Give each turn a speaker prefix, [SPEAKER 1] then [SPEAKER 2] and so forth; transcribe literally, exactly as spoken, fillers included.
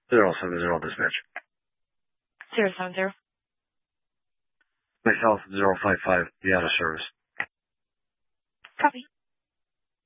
[SPEAKER 1] Zero seven zero dispatch.
[SPEAKER 2] Zero seven zero.
[SPEAKER 1] Myself, zero five five, be out of service.
[SPEAKER 2] Copy.